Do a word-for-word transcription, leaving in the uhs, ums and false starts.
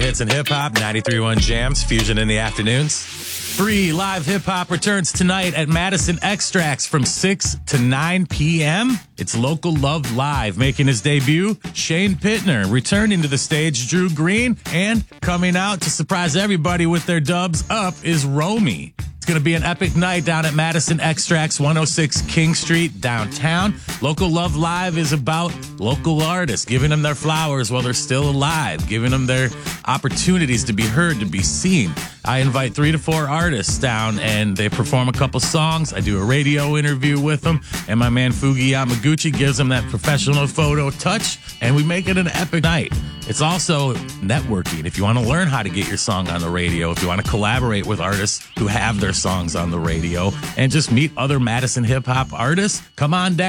hits and hip hop, ninety-three point one Jams, Fusion in the afternoons. Free live hip hop returns tonight at Madison Extracts from six to nine p.m. It's Local Love Live. Making his debut, Shane Pittner. Returning to the stage, Drew Green. And coming out to surprise everybody with their dubs up is Romy. It's going to be an epic night down at Madison Extracts, one oh six King Street, downtown. Local Love Live is about local artists, giving them their flowers while they're still alive, giving them their opportunities to be heard, to be seen. I invite three to four artists down, and they perform a couple songs. I do a radio interview with them, and my man Fugi Yamaguchi gives them that professional photo touch, and we make it an epic night. It's also networking. If you want to learn how to get your song on the radio, if you want to collaborate with artists who have their songs on the radio, and just meet other Madison hip-hop artists, come on down.